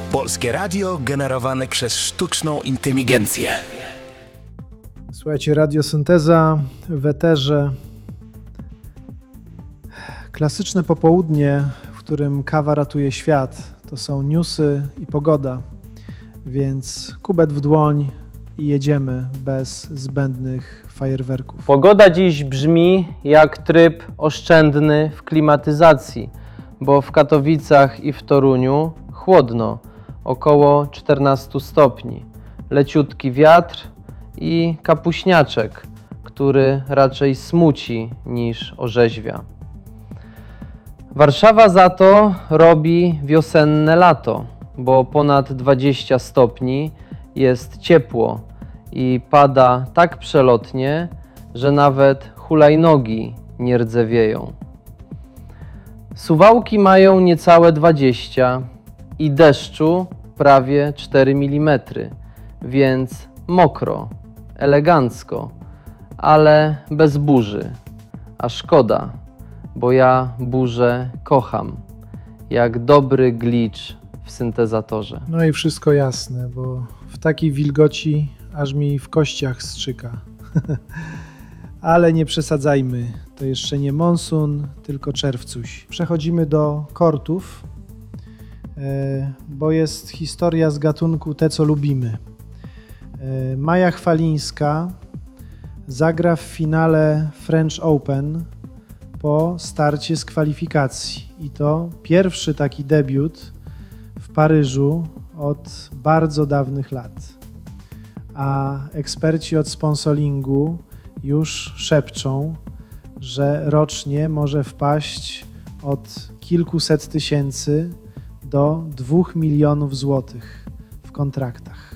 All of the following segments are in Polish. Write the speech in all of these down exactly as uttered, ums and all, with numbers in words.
Polskie radio generowane przez sztuczną inteligencję. Słuchajcie, Radiosynteza w eterze. Klasyczne popołudnie, w którym kawa ratuje świat. To są newsy i pogoda, więc kubek w dłoń i jedziemy bez zbędnych fajerwerków. Pogoda dziś brzmi jak tryb oszczędny w klimatyzacji, bo w Katowicach i w Toruniu chłodno, około czternaście stopni, leciutki wiatr i kapuśniaczek, który raczej smuci niż orzeźwia. Warszawa za to robi wiosenne lato, bo ponad dwadzieścia stopni, jest ciepło i pada tak przelotnie, że nawet hulajnogi nie rdzewieją. Suwałki mają niecałe dwadzieścia i deszczu prawie cztery milimetry, więc mokro, elegancko, ale bez burzy. A szkoda, bo ja burzę kocham, jak dobry glitch w syntezatorze. No i wszystko jasne, bo w takiej wilgoci aż mi w kościach strzyka. Ale nie przesadzajmy, to jeszcze nie monsun, tylko czerwcuś. Przechodzimy do kortów, bo jest historia z gatunku te, co lubimy. Maja Chwalińska zagra w finale French Open po starcie z kwalifikacji. I to pierwszy taki debiut w Paryżu od bardzo dawnych lat. A eksperci od sponsoringu już szepczą, że rocznie może wpaść od kilkuset tysięcy do dwóch milionów złotych w kontraktach.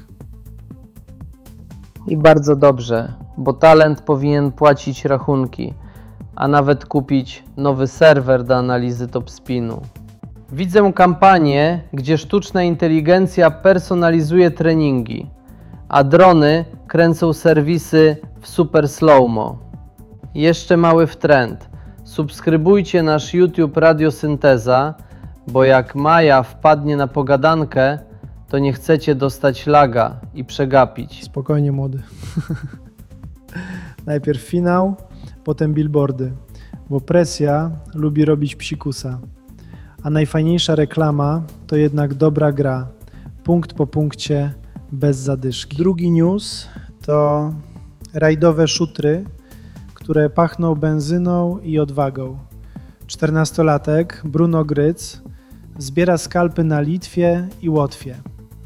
I bardzo dobrze, bo talent powinien płacić rachunki, a nawet kupić nowy serwer do analizy topspinu. Widzę kampanię, gdzie sztuczna inteligencja personalizuje treningi, a drony kręcą serwisy w super slow-mo. Jeszcze mały wtręt. Subskrybujcie nasz YouTube Radiosynteza, bo jak Maja wpadnie na pogadankę, to nie chcecie dostać laga i przegapić. Spokojnie, młody. Najpierw finał, potem billboardy, bo presja lubi robić psikusa. A najfajniejsza reklama to jednak dobra gra. Punkt po punkcie, bez zadyszki. Drugi news to rajdowe szutry, które pachną benzyną i odwagą. czternastolatek Bruno Gryc zbiera skalpy na Litwie i Łotwie.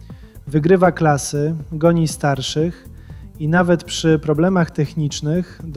Wygrywa klasy, goni starszych i nawet przy problemach technicznych